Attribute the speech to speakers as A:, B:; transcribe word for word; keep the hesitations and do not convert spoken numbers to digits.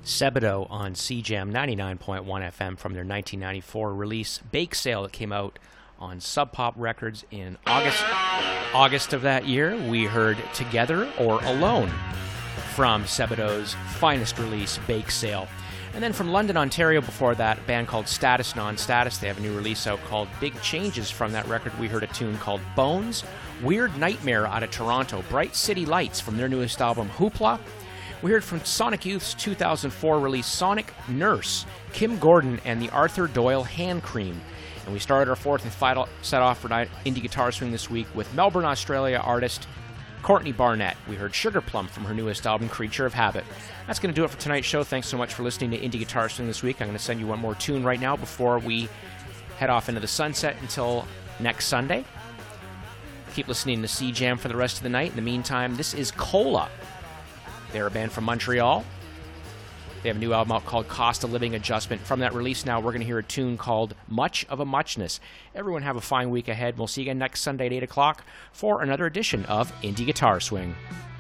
A: Sebadoh on C Jam ninety-nine point one F M from their nineteen ninety-four release Bake Sale that came out on Sub Pop Records in August August of that year. We heard Together or Alone from Sebadoh's finest release, Bake Sale. And then from London, Ontario before that, a band called Status Non-Status. They have a new release out called Big Changes. From that record, we heard a tune called Bones. Weird Nightmare out of Toronto. Bright City Lights from their newest album, Hoopla. We heard from Sonic Youth's two thousand four release Sonic Nurse, Kim Gordon and the Arthur Doyle Hand Cream. And we started our fourth and final set off for night Indie Guitar Swing this week with Melbourne, Australia artist Courtney Barnett. We heard Sugar Plum from her newest album, Creature of Habit. That's going to do it for tonight's show. Thanks so much for listening to Indie Guitar Swing this week. I'm going to send you one more tune right now before we head off into the sunset until next Sunday. Keep listening to C Jam for the rest of the night. In the meantime, this is Cola. They're a band from Montreal. They have a new album out called Cost of Living Adjustment. From that release now, we're going to hear a tune called Much of a Muchness. Everyone have a fine week ahead. We'll see you again next Sunday at eight o'clock for another edition of Indie Guitar Swing.